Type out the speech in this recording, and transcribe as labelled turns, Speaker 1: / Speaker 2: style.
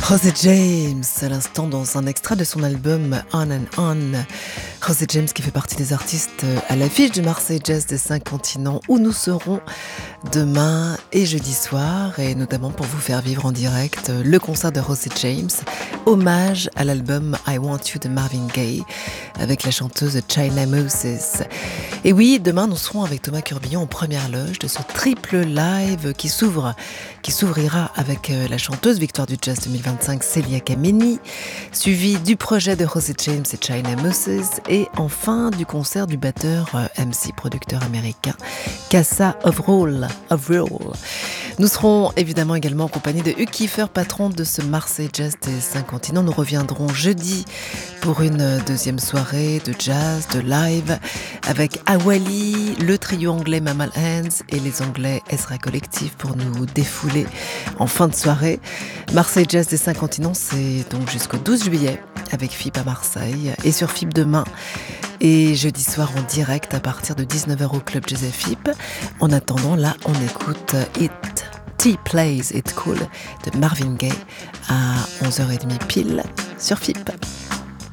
Speaker 1: José James, à l'instant dans un extrait de son album On and On. José James qui fait partie des artistes à l'affiche du Marseille Jazz des 5 continents où nous serons demain et jeudi soir, et notamment pour vous faire vivre en direct le concert de José James, hommage à l'album I Want You de Marvin Gaye avec la chanteuse China Moses. Et oui, demain nous serons avec Thomas Curbillon en première loge de ce triple live qui s'ouvrira avec la chanteuse victoire du jazz 2025 Celia Kameni, suivi du projet de José James et China Moses, et enfin du concert du batteur MC producteur américain Casa Overall. Nous serons évidemment également en compagnie de Hugh Kiefer, patron de ce Marseille Jazz des 5 continents. Nous reviendrons jeudi pour une deuxième soirée de jazz, de live, avec Awali, le trio anglais Mammal Hands et les anglais Ezra Collective pour nous défouler en fin de soirée. Marseille Jazz des 5 continents, c'est donc jusqu'au 12 juillet avec FIP à Marseille et sur FIP demain. Et jeudi soir en direct à partir de 19h au Club Jazz FIP. En attendant, là, on écoute T Plays It Cool de Marvin Gaye à 11h30 pile sur FIP.